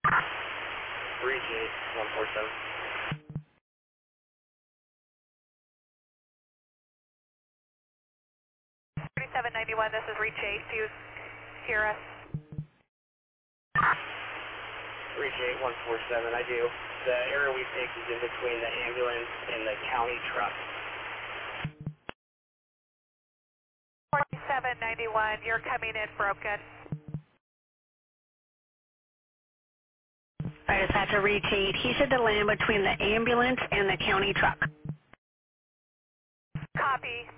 Reach 147. 3791, this is Reach 8. Do you hear us? Reach 147, I do. The area we picked is in between the ambulance and the county truck. 4791, you're coming in broken. All right, dispatcher, Reach 8. He should land between the ambulance and the county truck. Copy.